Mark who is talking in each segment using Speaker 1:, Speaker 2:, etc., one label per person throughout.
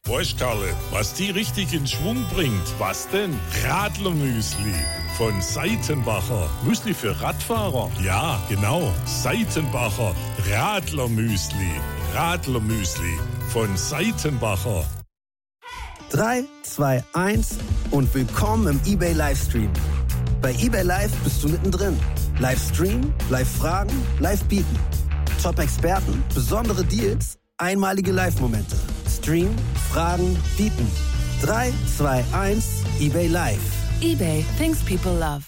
Speaker 1: Weißt Karle, was die richtig in Schwung bringt? Was denn? Radlermüsli von Seitenbacher. Müsli für Radfahrer? Ja, genau. Seitenbacher Radlermüsli. Radlermüsli von Seitenbacher.
Speaker 2: 3, 2, 1 und willkommen im eBay Livestream. Bei eBay Live bist du mittendrin. Livestream, Live-Fragen, Live-Bieten. Top-Experten, besondere Deals, einmalige Live-Momente. Stream, Fragen, Bieten. 3, 2, 1, eBay Live.
Speaker 3: eBay, things people love.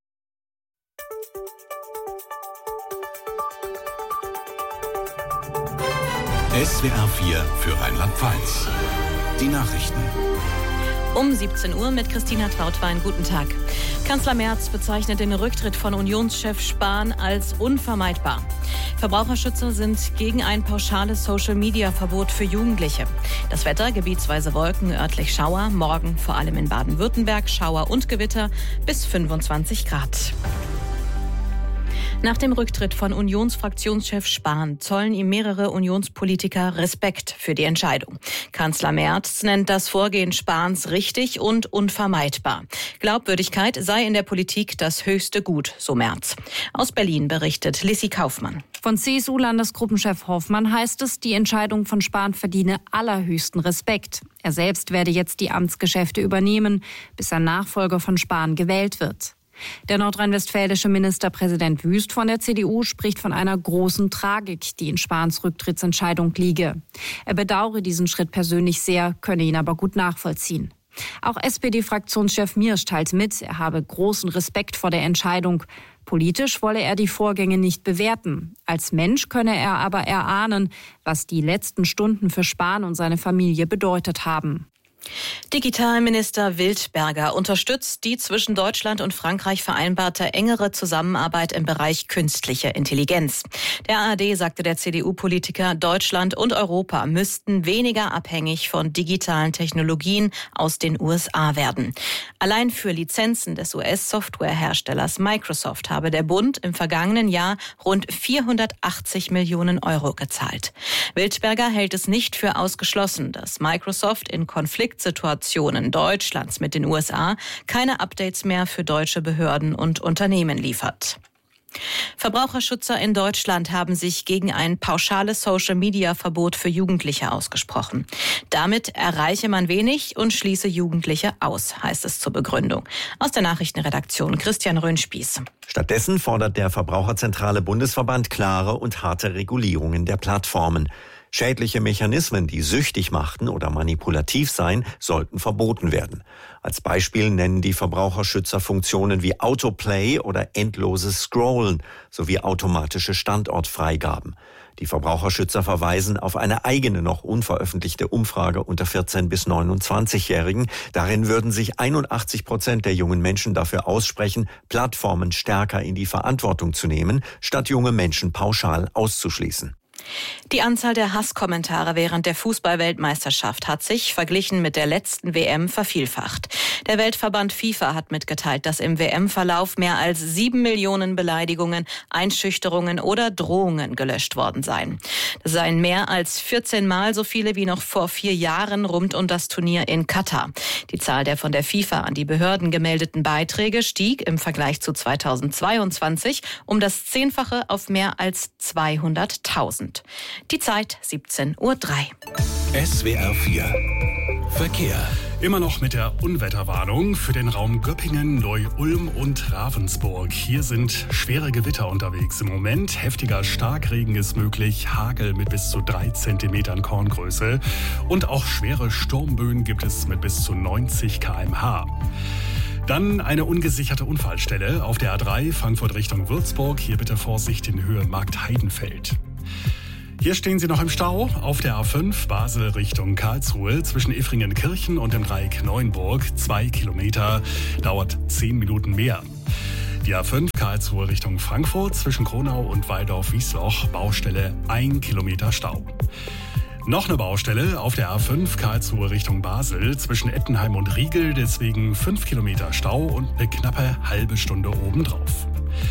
Speaker 4: SWR 4 für Rheinland-Pfalz. Die Nachrichten.
Speaker 5: Um 17 Uhr mit Christina Trautwein. Guten Tag. Kanzler Merz bezeichnet den Rücktritt von Unionschef Spahn als unvermeidbar. Verbraucherschützer sind gegen ein pauschales Social-Media-Verbot für Jugendliche. Das Wetter: gebietsweise Wolken, örtlich Schauer. Morgen vor allem in Baden-Württemberg Schauer und Gewitter bis 25 Grad. Nach dem Rücktritt von Unionsfraktionschef Spahn zollen ihm mehrere Unionspolitiker Respekt für die Entscheidung. Kanzler Merz nennt das Vorgehen Spahns richtig und unvermeidbar. Glaubwürdigkeit sei in der Politik das höchste Gut, so Merz. Aus Berlin berichtet Lissy Kaufmann.
Speaker 6: Von CSU-Landesgruppenchef Hoffmann heißt es, die Entscheidung von Spahn verdiene allerhöchsten Respekt. Er selbst werde jetzt die Amtsgeschäfte übernehmen, bis ein Nachfolger von Spahn gewählt wird. Der nordrhein-westfälische Ministerpräsident Wüst von der CDU spricht von einer großen Tragik, die in Spahns Rücktrittsentscheidung liege. Er bedauere diesen Schritt persönlich sehr, könne ihn aber gut nachvollziehen. Auch SPD-Fraktionschef Miersch teilt mit, er habe großen Respekt vor der Entscheidung. Politisch wolle er die Vorgänge nicht bewerten. Als Mensch könne er aber erahnen, was die letzten Stunden für Spahn und seine Familie bedeutet haben.
Speaker 5: Digitalminister Wildberger unterstützt die zwischen Deutschland und Frankreich vereinbarte engere Zusammenarbeit im Bereich künstliche Intelligenz. Der ARD sagte der CDU-Politiker, Deutschland und Europa müssten weniger abhängig von digitalen Technologien aus den USA werden. Allein für Lizenzen des US-Softwareherstellers Microsoft habe der Bund im vergangenen Jahr rund 480 Millionen Euro gezahlt. Wildberger hält es nicht für ausgeschlossen, dass Microsoft in Konfliktsituationen Deutschlands mit den USA keine Updates mehr für deutsche Behörden und Unternehmen liefert. Verbraucherschützer in Deutschland haben sich gegen ein pauschales Social-Media-Verbot für Jugendliche ausgesprochen. Damit erreiche man wenig und schließe Jugendliche aus, heißt es zur Begründung. Aus der Nachrichtenredaktion Christian Röhnspieß.
Speaker 7: Stattdessen fordert der Verbraucherzentrale Bundesverband klare und harte Regulierungen der Plattformen. Schädliche Mechanismen, die süchtig machten oder manipulativ seien, sollten verboten werden. Als Beispiel nennen die Verbraucherschützer Funktionen wie Autoplay oder endloses Scrollen sowie automatische Standortfreigaben. Die Verbraucherschützer verweisen auf eine eigene, noch unveröffentlichte Umfrage unter 14- bis 29-Jährigen. Darin würden sich 81% der jungen Menschen dafür aussprechen, Plattformen stärker in die Verantwortung zu nehmen, statt junge Menschen pauschal auszuschließen.
Speaker 5: Die Anzahl der Hasskommentare während der Fußball-Weltmeisterschaft hat sich, verglichen mit der letzten WM, vervielfacht. Der Weltverband FIFA hat mitgeteilt, dass im WM-Verlauf mehr als 7 Millionen Beleidigungen, Einschüchterungen oder Drohungen gelöscht worden seien. Das seien mehr als 14 Mal so viele wie noch vor 4 Jahren rund um das Turnier in Katar. Die Zahl der von der FIFA an die Behörden gemeldeten Beiträge stieg im Vergleich zu 2022 um das 10-fache auf mehr als 200.000. Die Zeit 17:03 Uhr.
Speaker 4: SWR 4 Verkehr.
Speaker 8: Immer noch mit der Unwetterwarnung für den Raum Göppingen, Neu-Ulm und Ravensburg. Hier sind schwere Gewitter unterwegs im Moment. Heftiger Starkregen ist möglich, Hagel mit bis zu 3 Zentimetern Korngröße. Und auch schwere Sturmböen gibt es mit bis zu 90 km/h. Dann eine ungesicherte Unfallstelle auf der A3 Frankfurt Richtung Würzburg. Hier bitte Vorsicht in Höhe Markt-Heidenfeld. Hier stehen Sie noch im Stau auf der A5 Basel Richtung Karlsruhe zwischen Iffringen-Kirchen und dem Dreieck Neuenburg. 2 Kilometer, dauert 10 Minuten mehr. Die A5 Karlsruhe Richtung Frankfurt zwischen Kronau und Waldorf-Wiesloch. Baustelle 1 Kilometer Stau. Noch eine Baustelle auf der A5 Karlsruhe Richtung Basel zwischen Ettenheim und Riegel. Deswegen 5 Kilometer Stau und eine knappe halbe Stunde obendrauf.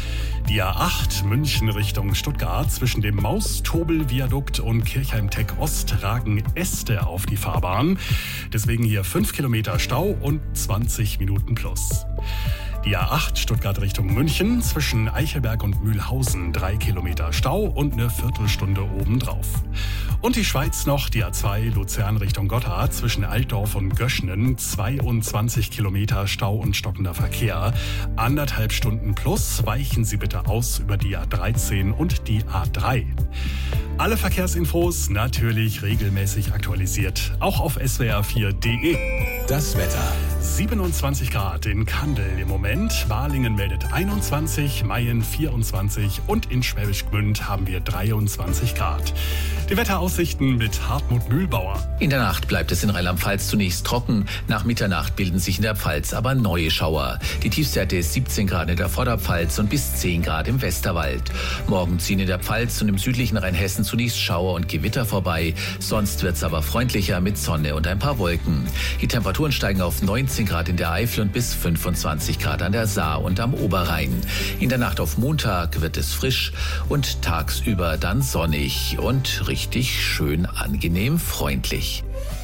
Speaker 8: Die A8 München Richtung Stuttgart zwischen dem Maustobel-Viadukt und Kirchheim-Tech Ost ragen Äste auf die Fahrbahn. Deswegen hier 5 Kilometer Stau und 20 Minuten plus. Die A8 Stuttgart Richtung München zwischen Eichelberg und Mühlhausen 3 Kilometer Stau und eine Viertelstunde obendrauf. Und die Schweiz noch, die A2 Luzern Richtung Gotthard zwischen Altdorf und Göschnen 22 Kilometer Stau und stockender Verkehr. 1,5 Stunden plus, weichen Sie bitte aus über die A13 und die A3. Alle Verkehrsinfos natürlich regelmäßig aktualisiert, auch auf swr4.de.
Speaker 4: Das Wetter.
Speaker 8: 27 Grad in Kandel im Moment, Balingen meldet 21, Mayen 24 und in Schwäbisch Gmünd haben wir 23 Grad. Die Wetteraussichten mit Hartmut Mühlbauer.
Speaker 9: In der Nacht bleibt es in Rheinland-Pfalz zunächst trocken. Nach Mitternacht bilden sich in der Pfalz aber neue Schauer. Die Tiefstwerte ist 17 Grad in der Vorderpfalz und bis 10 Grad im Westerwald. Morgen ziehen in der Pfalz und im südlichen Rheinhessen zunächst Schauer und Gewitter vorbei. Sonst wird es aber freundlicher mit Sonne und ein paar Wolken. Die Temperaturen steigen auf 19 Grad in der Eifel und bis 25 Grad an der Saar und am Oberrhein. In der Nacht auf Montag wird es frisch und tagsüber dann sonnig und richtig schön angenehm freundlich.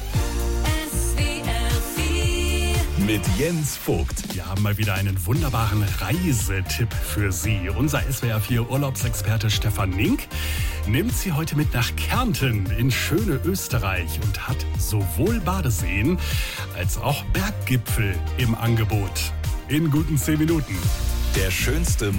Speaker 4: Mit Jens Vogt.
Speaker 8: Wir haben mal wieder einen wunderbaren Reisetipp für Sie. Unser SWR4 Urlaubsexperte Stefan Nink nimmt Sie heute mit nach Kärnten in schöne Österreich und hat sowohl Badeseen als auch Berggipfel im Angebot. In guten 10 Minuten.
Speaker 4: Der schönste